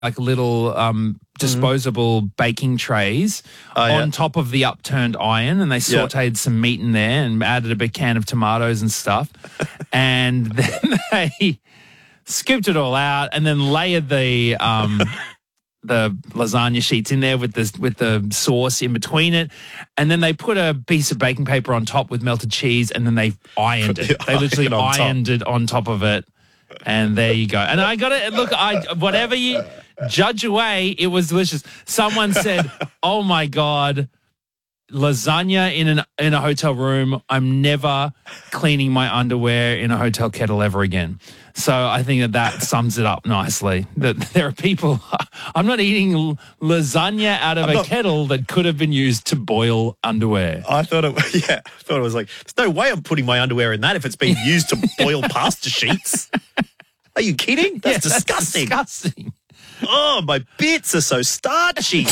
like little disposable baking trays on top of the upturned iron, and they sauteed some meat in there and added a big can of tomatoes and stuff. And then they scooped it all out and then layered the lasagna sheets in there with the sauce in between it. And then they put a piece of baking paper on top with melted cheese, and then they ironed it. They literally ironed it on top of it. And there you go. And I got it. Look, whatever you judge away, it was delicious. Someone said, "Oh my God, lasagna in a hotel room. I'm never cleaning my underwear in a hotel kettle ever again." So I think that sums it up nicely. That there are people. I'm not eating lasagna out of a kettle that could have been used to boil underwear. I thought it was like, there's no way I'm putting my underwear in that if it's being used to boil pasta sheets. Are you kidding? That's disgusting. That's disgusting. Oh, my bits are so starchy.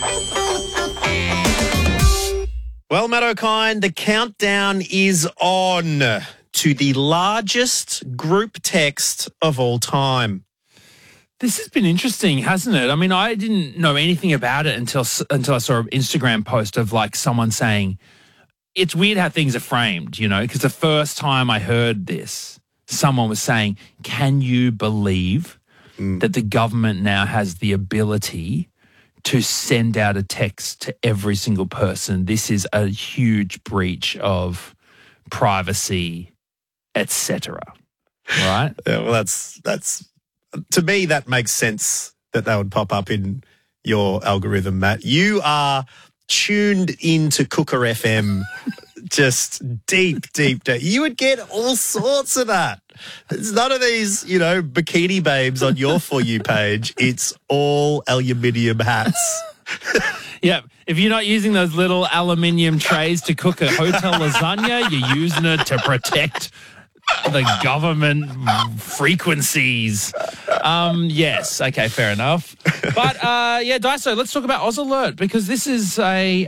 Well, Matt O'Kine, the countdown is on to the largest group text of all time. This has been interesting, hasn't it? I mean, I didn't know anything about it until I saw an Instagram post of like someone saying, it's weird how things are framed, because the first time I heard this, someone was saying, can you believe that the government now has the ability to send out a text to every single person? This is a huge breach of privacy, etc. Right? Yeah, well, that's to me, that makes sense that would pop up in your algorithm, Matt. You are tuned into Cooker FM, just deep. You would get all sorts of that. There's none of these, bikini babes on your For You page. It's all aluminium hats. Yeah, if you're not using those little aluminium trays to cook a hotel lasagna, you're using it to protect the government frequencies. Yes, okay, fair enough. But Daiso, let's talk about Oz Alert, because this is I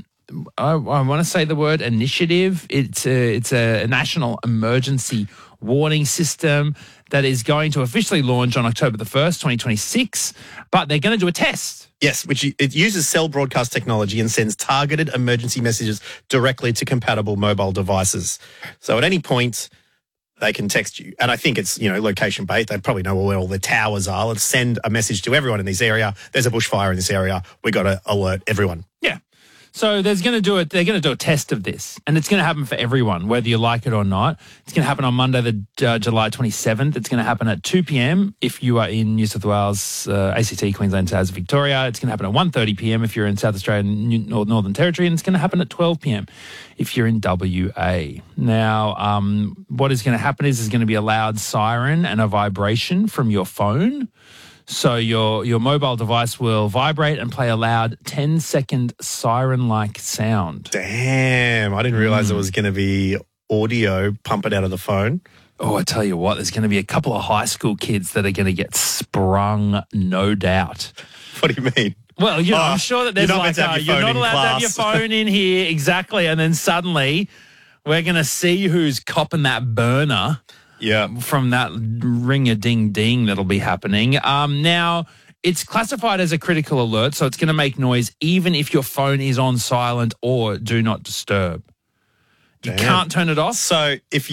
want to say the word initiative. It's a national emergency warning system that is going to officially launch on October the 1st, 2026, but they're going to do a test. Yes, it uses cell broadcast technology and sends targeted emergency messages directly to compatible mobile devices. So at any point, they can text you. And I think it's, location-based. They probably know where all the towers are. Let's send a message to everyone in this area. There's a bushfire in this area. We got to alert everyone. Yeah. So they're going to do a test of this, and it's going to happen for everyone, whether you like it or not. It's going to happen on Monday, the July 27th. It's going to happen at 2 p.m. if you are in New South Wales, ACT, Queensland, Tas, Victoria. It's going to happen at 1:30 p.m. if you're in South Australia and Northern Territory, and it's going to happen at 12 p.m. if you're in WA. Now, what is going to happen is there's going to be a loud siren and a vibration from your phone. So your mobile device will vibrate and play a loud 10-second siren-like sound. Damn, I didn't realise it was going to be audio pumping out of the phone. Oh, I tell you what, there's going to be a couple of high school kids that are going to get sprung, no doubt. What do you mean? Well, I'm sure that there's you're not allowed to have your phone in here, exactly, and then suddenly we're going to see who's copping that burner. Yeah, from that ring-a-ding-ding that'll be happening. Now, it's classified as a critical alert, so it's going to make noise even if your phone is on silent or do not disturb. You can't turn it off. So if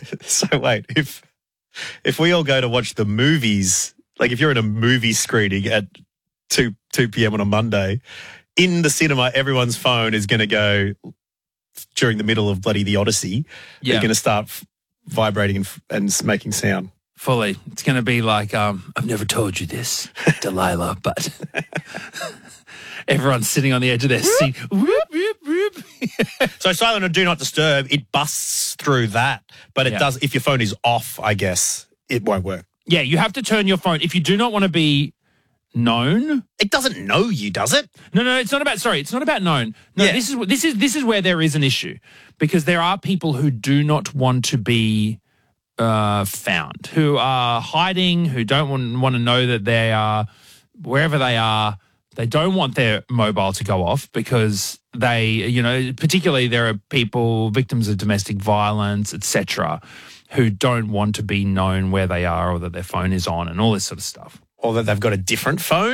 we all go to watch the movies, like if you're in a movie screening at 2 p.m. on a Monday, in the cinema, everyone's phone is going to go during the middle of bloody The Odyssey. Yeah. They're going to start vibrating and making sound. Fully. It's going to be like, I've never told you this, Delilah, but everyone's sitting on the edge of their seat. Whoop, whoop, whoop. So silent or do not disturb, it busts through that. But it does, if your phone is off, I guess, it won't work. Yeah, you have to turn your phone. If you do not want to be known. It doesn't know you, does it? No, it's not about known. No, this is where there is an issue, because there are people who do not want to be found, who are hiding, who don't want to know that they are wherever they are. They don't want their mobile to go off because they, particularly there are people, victims of domestic violence, etc., who don't want to be known where they are or that their phone is on and all this sort of stuff. or that they've got a different phone.